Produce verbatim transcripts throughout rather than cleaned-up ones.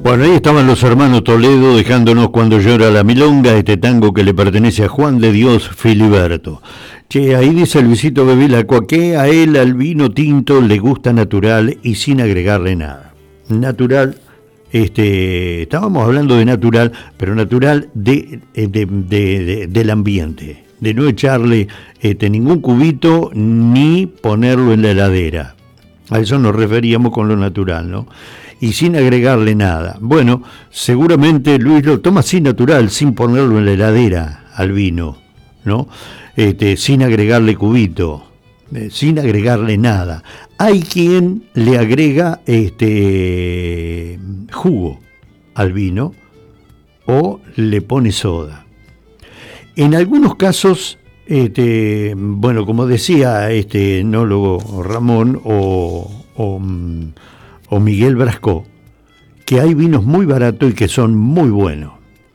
Bueno, ahí estaban los hermanos Toledo dejándonos Cuando llora la milonga, este tango que le pertenece a Juan de Dios Filiberto. Che, ahí dice Luisito Bevilacqua que a él al vino tinto le gusta natural y sin agregarle nada. Natural, este, estábamos hablando de natural, pero natural de, de, de, de, del ambiente, de no echarle este, ningún cubito ni ponerlo en la heladera. A eso nos referíamos con lo natural, ¿no? Y sin agregarle nada. Bueno, seguramente Luis lo toma así natural, sin ponerlo en la heladera al vino, ¿no? Este, sin agregarle cubito, eh, sin agregarle nada. Hay quien le agrega este jugo al vino o le pone soda. En algunos casos, este, bueno, como decía este enólogo Ramón o, o o Miguel Brasco, que hay vinos muy baratos y que son muy buenos.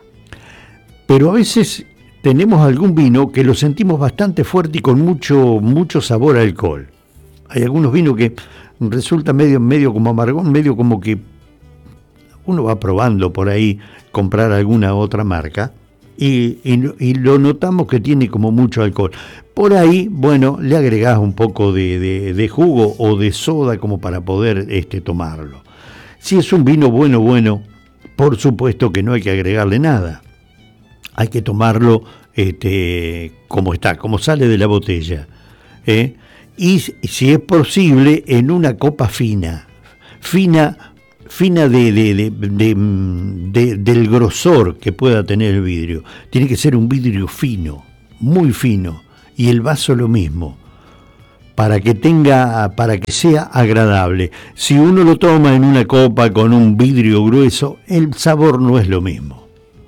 Pero a veces tenemos algún vino que lo sentimos bastante fuerte y con mucho, mucho sabor a alcohol. Hay algunos vinos que resulta medio, medio como amargón, medio como que uno va probando por ahí comprar alguna otra marca y, y, y lo notamos que tiene como mucho alcohol. Por ahí, bueno, le agregás un poco de, de, de jugo o de soda como para poder este, tomarlo. Si es un vino bueno, bueno, por supuesto que no hay que agregarle nada. Hay que tomarlo este, como está, como sale de la botella. ¿eh? Y si es posible, en una copa fina, fina, fina de, de, de, de, de, del grosor que pueda tener el vidrio. Tiene que ser un vidrio fino, muy fino. Y el vaso lo mismo, para que tenga, para que sea agradable. Si uno lo toma en una copa con un vidrio grueso, el sabor no es lo mismo.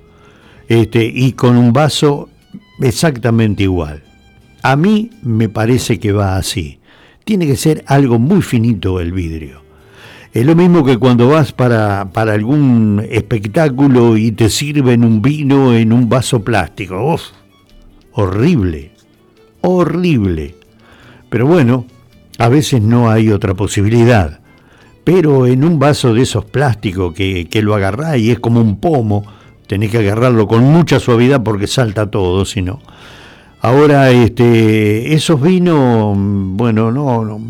Este, y con un vaso exactamente igual. A mí me parece que va así. Tiene que ser algo muy finito el vidrio. Es lo mismo que cuando vas para, para algún espectáculo y te sirven un vino en un vaso plástico. ¡Uf! Horrible. Horrible. Pero bueno, a veces no hay otra posibilidad. Pero en un vaso de esos plásticos que, que lo agarrás y es como un pomo, tenés que agarrarlo con mucha suavidad porque salta todo, si no. Ahora, este, esos vinos, bueno, no, no,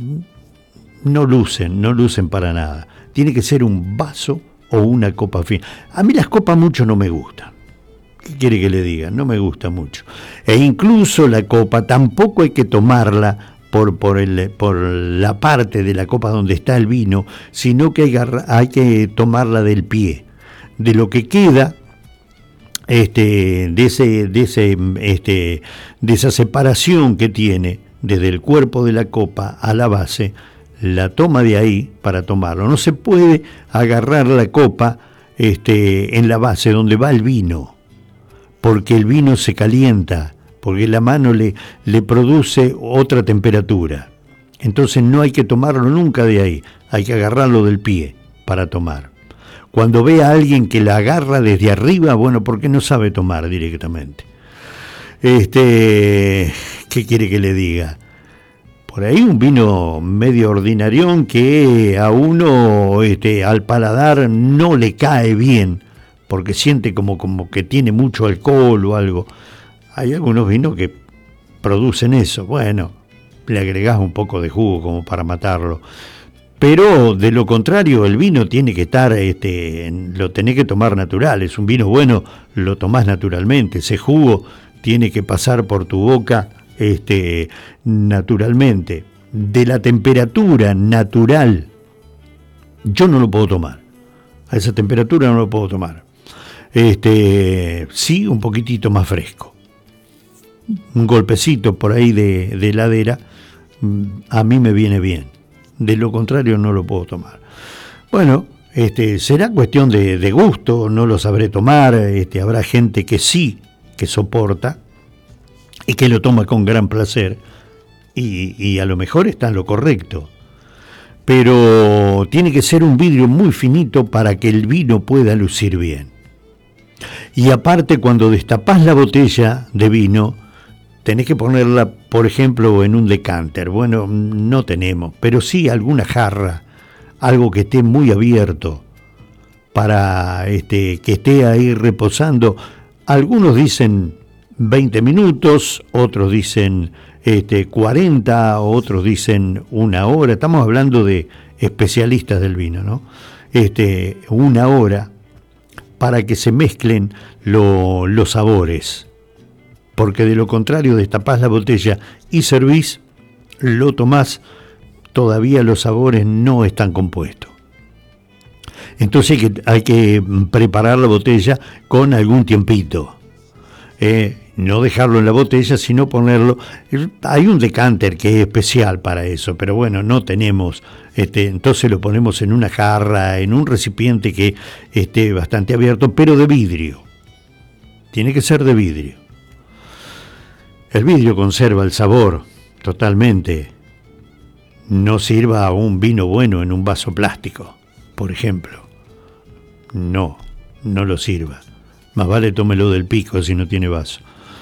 no lucen, no lucen para nada. Tiene que ser un vaso o una copa fina. A mí las copas mucho no me gustan. ¿Qué quiere que le diga? No me gusta mucho. E incluso la copa tampoco hay que tomarla por, por, el, por la parte de la copa donde está el vino, sino que hay, hay que tomarla del pie, de lo que queda este, de, ese, de, ese, este, de esa separación que tiene desde el cuerpo de la copa a la base, la toma de ahí para tomarlo. No se puede agarrar la copa este, en la base donde va el vino, porque el vino se calienta, porque la mano le, le produce otra temperatura. Entonces no hay que tomarlo nunca de ahí, hay que agarrarlo del pie para tomar. Cuando ve a alguien que la agarra desde arriba, bueno, porque no sabe tomar directamente. Este, ¿qué quiere que le diga? Por ahí un vino medio ordinarión que a uno este, al paladar no le cae bien, porque siente como, como que tiene mucho alcohol o algo. Hay algunos vinos que producen eso. Bueno, le agregás un poco de jugo como para matarlo. Pero de lo contrario, el vino tiene que estar, este, lo tenés que tomar natural. Es un vino bueno, lo tomás naturalmente. Ese jugo tiene que pasar por tu boca este, naturalmente. De la temperatura natural, yo no lo puedo tomar. A esa temperatura no lo puedo tomar. Este, sí, un poquitito más fresco. Un golpecito por ahí de, de heladera, a mí me viene bien. De lo contrario no lo puedo tomar. Bueno, este, será cuestión de, de gusto, no lo sabré tomar. Este, habrá gente que sí, que soporta y que lo toma con gran placer. Y, y a lo mejor está en lo correcto. Pero tiene que ser un vidrio muy finito para que el vino pueda lucir bien. Y aparte, cuando destapás la botella de vino, tenés que ponerla, por ejemplo, en un decanter. Bueno, no tenemos, pero sí alguna jarra, algo que esté muy abierto, para este, que esté ahí reposando. Algunos dicen veinte minutos, otros dicen este, cuarenta, otros dicen una hora. Estamos hablando de especialistas del vino, ¿no? Este, una hora para que se mezclen lo, los sabores, porque de lo contrario destapás la botella y servís, lo tomás, todavía los sabores no están compuestos. Entonces hay que, hay que preparar la botella con algún tiempito, eh, no dejarlo en la botella, sino ponerlo. Hay un decanter que es especial para eso, pero bueno, no tenemos, este, entonces lo ponemos en una jarra, en un recipiente que esté bastante abierto, pero de vidrio. Tiene que ser de vidrio. El vidrio conserva el sabor totalmente. No sirva un vino bueno en un vaso plástico, por ejemplo. No, no lo sirva. Más vale tómelo del pico si no tiene vaso.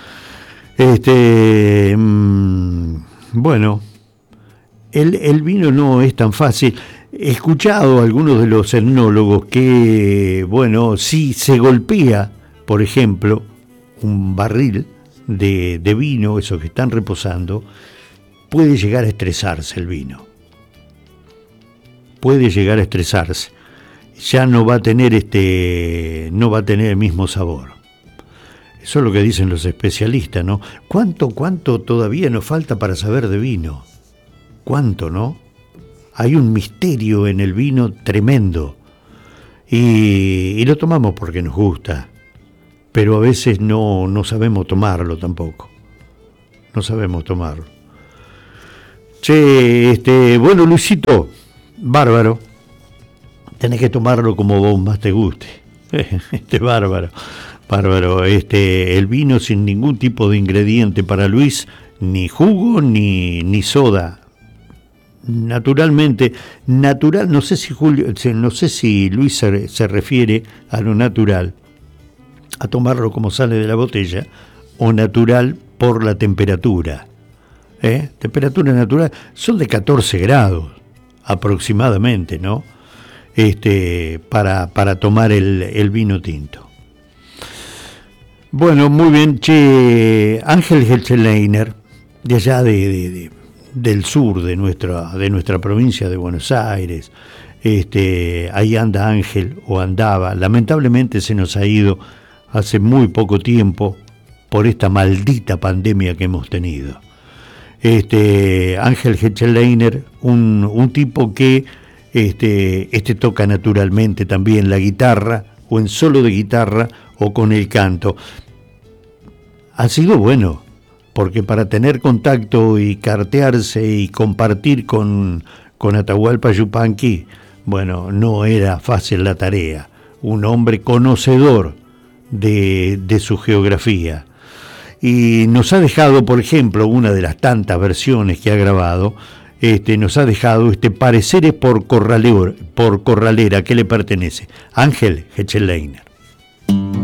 Este, mmm, bueno, el, el vino no es tan fácil. He escuchado a algunos de los etnólogos que, bueno, si se golpea, por ejemplo, un barril de, de vino, esos que están reposando, puede llegar a estresarse el vino. Puede llegar a estresarse. Ya no va a tener este, no va a tener el mismo sabor. Eso es lo que dicen los especialistas, ¿no? ¿Cuánto, cuánto todavía nos falta para saber de vino? ¿Cuánto, no? Hay un misterio en el vino tremendo. Y, y lo tomamos porque nos gusta. Pero a veces no, no sabemos tomarlo tampoco. No sabemos tomarlo. Che, este, bueno, Luisito, bárbaro. Tenés que tomarlo como vos más te guste. Este, bárbaro. Bárbaro, este, el vino sin ningún tipo de ingrediente para Luis, ni jugo ni, ni soda. Naturalmente, natural, no sé si Julio, no sé si Luis se, se refiere a lo natural, a tomarlo como sale de la botella, o natural por la temperatura. ¿Eh? Temperatura natural, son de catorce grados aproximadamente, ¿no? Este, para, para tomar el, el vino tinto. Bueno, muy bien, che, Ángel Hetscheleiner, de allá de, de, de, del sur de nuestra, de nuestra provincia de Buenos Aires, este, ahí anda Ángel, o andaba, lamentablemente se nos ha ido hace muy poco tiempo por esta maldita pandemia que hemos tenido. Este, Ángel Hetscheleiner, un, un tipo que este, este toca naturalmente también la guitarra, o en solo de guitarra, o con el canto. Ha sido bueno, porque para tener contacto y cartearse y compartir con, con Atahualpa Yupanqui, bueno, no era fácil la tarea. Un hombre conocedor de, de su geografía. Y nos ha dejado, por ejemplo, una de las tantas versiones que ha grabado, este, nos ha dejado este Pareceres por Corralera, por Corralera, que le pertenece, Ángel Hetscheleiner.